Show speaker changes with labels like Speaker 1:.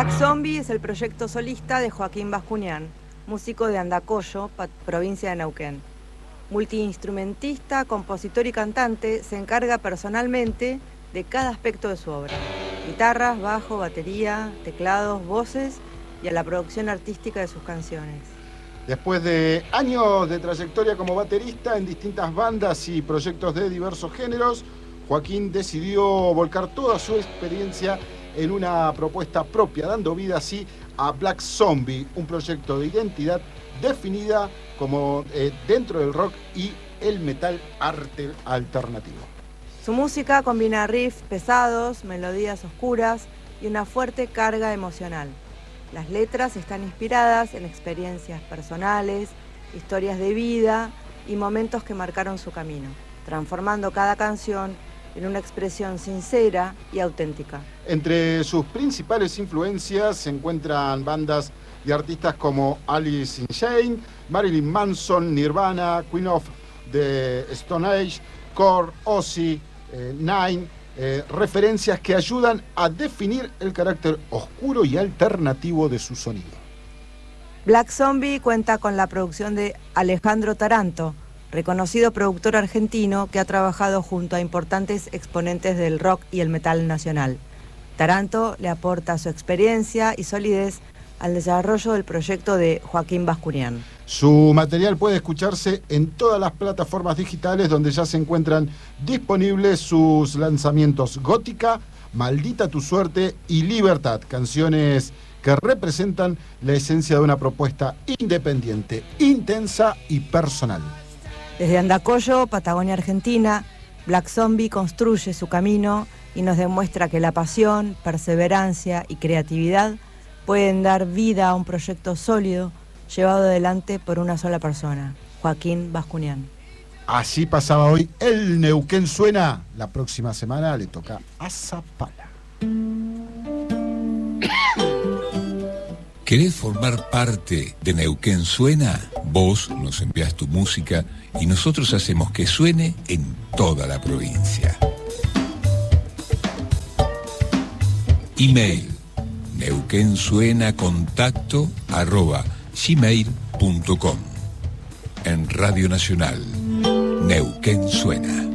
Speaker 1: Black Zombie es el proyecto solista de Joaquín Bascuñán, músico de Andacollo, provincia de Neuquén. Multiinstrumentista, compositor y cantante, se encarga personalmente de cada aspecto de su obra: guitarras, bajo, batería, teclados, voces y a la producción artística de sus canciones.
Speaker 2: Después de años de trayectoria como baterista en distintas bandas y proyectos de diversos géneros, Joaquín decidió volcar toda su experiencia en una propuesta propia, dando vida así a Black Zombie, un proyecto de identidad definida como dentro del rock y el metal arte alternativo.
Speaker 1: Su música combina riffs pesados, melodías oscuras y una fuerte carga emocional. Las letras están inspiradas en experiencias personales, historias de vida y momentos que marcaron su camino, transformando cada canción en una expresión sincera y auténtica.
Speaker 2: Entre sus principales influencias se encuentran bandas y artistas como Alice in Chains, Marilyn Manson, Nirvana, Queen of the Stone Age, Korn, Ozzy, Nine, referencias que ayudan a definir el carácter oscuro y alternativo de su sonido.
Speaker 1: Black Zombie cuenta con la producción de Alejandro Taranto, reconocido productor argentino que ha trabajado junto a importantes exponentes del rock y el metal nacional. Taranto le aporta su experiencia y solidez al desarrollo del proyecto de Joaquín Bascuñán.
Speaker 2: Su material puede escucharse en todas las plataformas digitales donde ya se encuentran disponibles sus lanzamientos Gótica, Maldita tu suerte y Libertad, canciones que representan la esencia de una propuesta independiente, intensa y personal.
Speaker 1: Desde Andacollo, Patagonia Argentina, Black Zombie construye su camino y nos demuestra que la pasión, perseverancia y creatividad pueden dar vida a un proyecto sólido llevado adelante por una sola persona, Joaquín Bascuñán.
Speaker 2: Así pasaba hoy el Neuquén Suena. La próxima semana le toca a Zapala.
Speaker 3: ¿Querés formar parte de Neuquén Suena? Vos nos envías tu música y nosotros hacemos que suene en toda la provincia. Email neuquensuenacontacto@gmail.com. En Radio Nacional, Neuquén Suena.